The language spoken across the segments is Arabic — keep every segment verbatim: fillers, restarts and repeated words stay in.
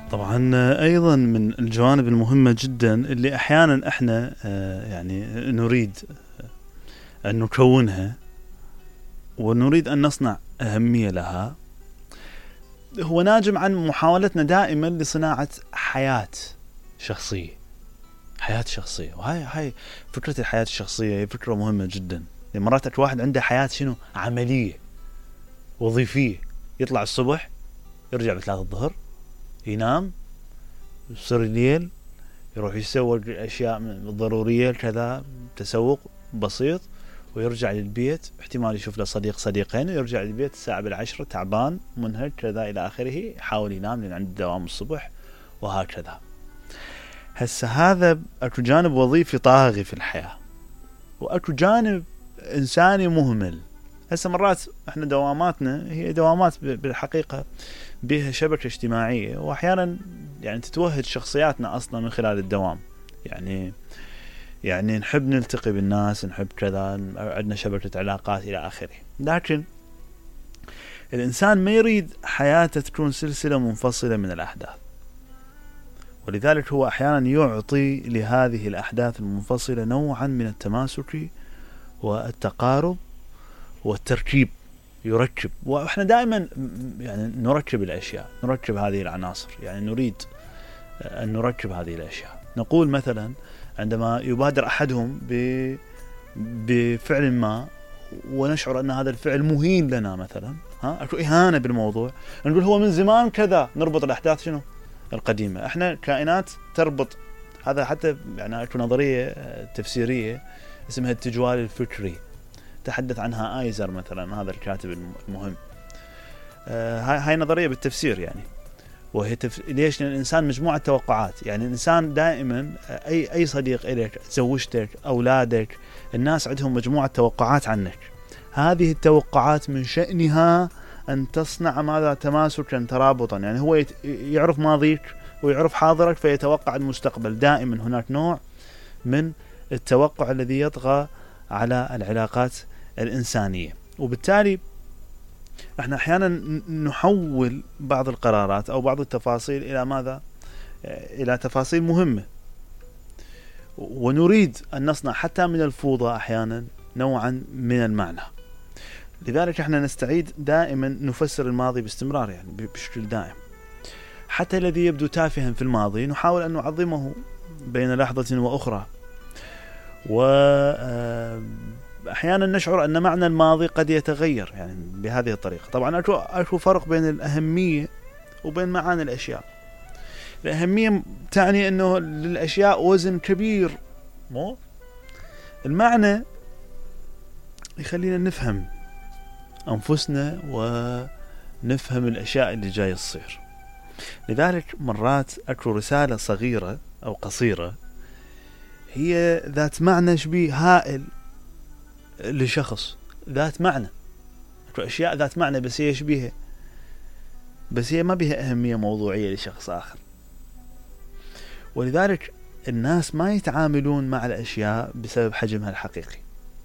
طبعا أيضا من الجوانب المهمة جدا اللي أحيانا إحنا يعني نريد أن نكونها ونريد أن نصنع أهمية لها، هو ناجم عن محاولتنا دائما لصناعة حياة شخصية حياة شخصية وهاي هاي فكرة الحياة الشخصية هي فكرة مهمة جدا. مرات الواحد عنده حياة شنو عملية وظيفية، يطلع الصبح يرجع بثلاثة الظهر، ينام، يصير الليل، يروح يسوي أشياء ضرورية كذا، تسوق بسيط، ويرجع للبيت، احتمال يشوف له صديق صديقين، ويرجع للبيت الساعة بالعشرة تعبان منهك كذا إلى آخره، يحاول ينام لأن عنده دوام الصبح وهكذا. هسه هذا أكو جانب وظيفي طاغي في الحياة، وأكو جانب إنساني مهمل. هسه مرات احنا دواماتنا هي دوامات بالحقيقة بها شبكة اجتماعية، وأحيانا يعني تتوهج شخصياتنا أصلا من خلال الدوام. يعني يعني نحب نلتقي بالناس، نحب كذا، عندنا شبكة علاقات إلى آخره، لكن الإنسان ما يريد حياته تكون سلسلة منفصلة من الأحداث، ولذلك هو أحيانا يعطي لهذه الأحداث المنفصلة نوعا من التماسك والتقارب والتركيب، يركب. وإحنا دائما يعني نركب الأشياء، نركب هذه العناصر، يعني نريد أن نركب هذه الأشياء. نقول مثلا عندما يبادر أحدهم بفعل ما ونشعر أن هذا الفعل مهين لنا مثلا، ها أكو إهانة بالموضوع، نقول هو من زمان كذا، نربط الأحداث شنو القديمة. إحنا كائنات تربط، هذا حتى يعني أكو نظرية تفسيرية اسمها التجوال الفكري، تحدث عنها آيزر مثلا، هذا الكاتب المهم. آه هاي نظرية بالتفسير يعني، وهي تف... ليش؟ لأن الإنسان مجموعة توقعات. يعني الإنسان دائما أي أي صديق إليك، زوجتك، أولادك، الناس عندهم مجموعة توقعات عنك. هذه التوقعات من شأنها أن تصنع ماذا؟ تماسكا، ترابطا. يعني هو يت... يعرف ماضيك ويعرف حاضرك فيتوقع المستقبل. دائما هناك نوع من التوقع الذي يطغى على العلاقات الإنسانية، وبالتالي احنا احيانا نحول بعض القرارات او بعض التفاصيل الى ماذا؟ الى تفاصيل مهمة، ونريد ان نصنع حتى من الفوضى احيانا نوعا من المعنى. لذلك احنا نستعيد دائما نفسر الماضي باستمرار، يعني بشكل دائم. حتى الذي يبدو تافها في الماضي نحاول ان نعظمه بين لحظة واخرى، و أحيانا نشعر أن معنى الماضي قد يتغير يعني بهذه الطريقة. طبعا أكو أكو فرق بين الأهمية وبين معاني الأشياء. الأهمية تعني أنه للأشياء وزن كبير، مو المعنى يخلينا نفهم أنفسنا ونفهم الأشياء اللي جاي تصير. لذلك مرات أكو رسالة صغيرة أو قصيرة هي ذات معنى شبيه هائل لشخص، ذات معنى، أشياء ذات معنى بس هي شبيهة، بس هي ما بها أهمية موضوعية لشخص آخر. ولذلك الناس ما يتعاملون مع الأشياء بسبب حجمها الحقيقي،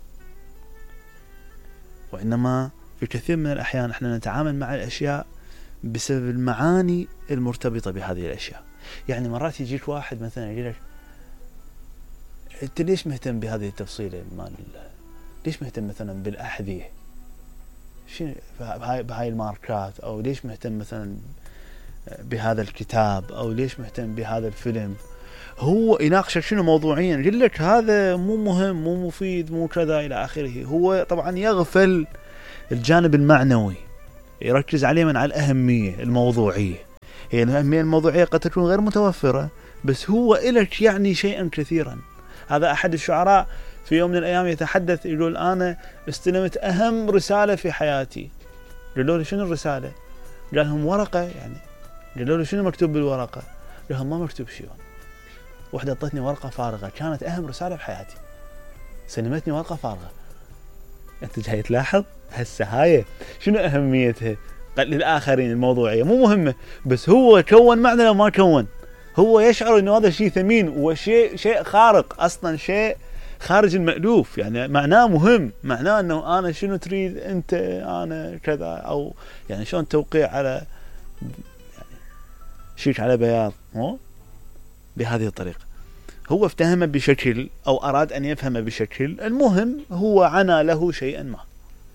وإنما في كثير من الأحيان احنا نتعامل مع الأشياء بسبب المعاني المرتبطة بهذه الأشياء. يعني مرات يجيك واحد مثلا يقول لك أنت ليش مهتم بهذه التفصيلة مال، ليش مهتم مثلا بالأحذية، شنو بهاي بهاي الماركات، أو ليش مهتم مثلا بهذا الكتاب، أو ليش مهتم بهذا الفيلم. هو يناقشك شنو موضوعيا، يقول لك هذا مو مهم، مو مفيد، مو كذا إلى آخره. هو طبعا يغفل الجانب المعنوي، يركز عليه من على الأهمية الموضوعية. هي الأهمية الموضوعية قد تكون غير متوفرة، بس هو إلك يعني شيئا كثيرا. هذا أحد الشعراء في يوم من الأيام يتحدث، يقول أنا استلمت أهم رسالة في حياتي. قالوا له شنو الرسالة؟ قال لهم ورقة. يعني قالوا له شنو مكتوب بالورقة؟ قال لهم ما مكتوب شيء، واحدة أعطتني ورقة فارغة، كانت أهم رسالة في حياتي، سلمتني ورقة فارغة. أنت جاي تلاحظ هسه هاي شنو أهميتها للآخرين؟ الموضوعية مو مهمة، بس هو كون معنى لو ما كون. هو يشعر إنه هذا شيء ثمين وشيء شيء خارق، أصلا شيء خارج المألوف، يعني معناه مهم، معناه أنه أنا شنو تريد أنت، أنا كذا، أو يعني شلون توقيع على يعني شيك على بياض، مو بهذه الطريقة. هو افتهمه بشكل أو أراد أن يفهم بشكل، المهم هو عنى له شيئا ما.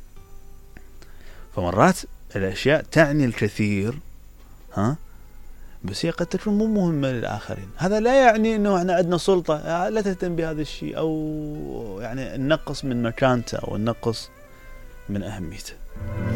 فمرات الأشياء تعني الكثير، ها، بس هي قد تكون مو مهمة للآخرين. هذا لا يعني أنه احنا عندنا سلطة لا تهتم بهذا الشيء، أو يعني ننقص من مكانته أو ننقص من أهميته.